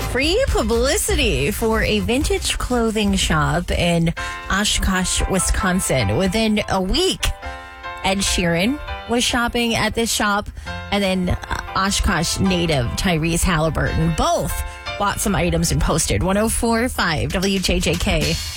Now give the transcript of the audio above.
free publicity for a vintage clothing shop in Oshkosh, Wisconsin. Within a week, Ed Sheeran was shopping at this shop, and then Oshkosh native Tyrese Halliburton both bought some items and posted. 104.5 WJJK.